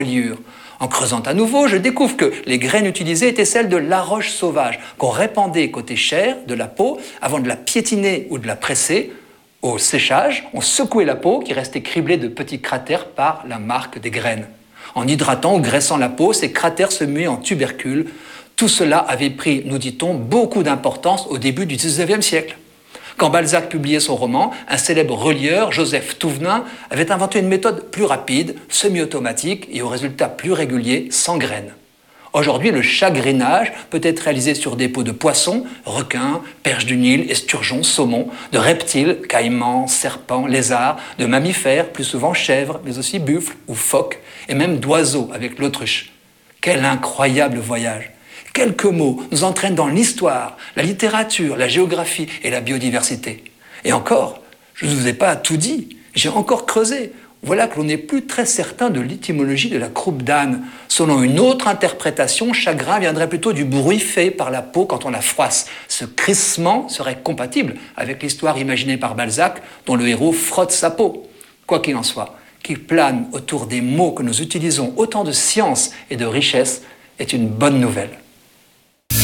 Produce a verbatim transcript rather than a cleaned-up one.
reliure. En creusant à nouveau, je découvre que les graines utilisées étaient celles de laroche sauvage, qu'on répandait côté chair de la peau avant de la piétiner ou de la presser. Au séchage, on secouait la peau qui restait criblée de petits cratères par la marque des graines. En hydratant ou graissant la peau, ces cratères se muaient en tubercules. Tout cela avait pris, nous dit-on, beaucoup d'importance au début du dix-neuvième siècle. Quand Balzac publiait son roman, un célèbre relieur, Joseph Touvenin, avait inventé une méthode plus rapide, semi-automatique et aux résultats plus réguliers, sans graines. Aujourd'hui, le chagrinage peut être réalisé sur des peaux de poissons, requins, perches du Nil, esturgeons, saumons, de reptiles, caïmans, serpents, lézards, de mammifères, plus souvent chèvres, mais aussi buffles ou phoques, et même d'oiseaux avec l'autruche. Quel incroyable voyage! Quelques mots nous entraînent dans l'histoire, la littérature, la géographie et la biodiversité. Et encore, je ne vous ai pas tout dit, j'ai encore creusé. Voilà que l'on n'est plus très certain de l'étymologie de la croupe d'âne. Selon une autre interprétation, chagrin viendrait plutôt du bruit fait par la peau quand on la froisse. Ce crissement serait compatible avec l'histoire imaginée par Balzac, dont le héros frotte sa peau. Quoi qu'il en soit, qu'il plane autour des mots que nous utilisons autant de science et de richesse est une bonne nouvelle.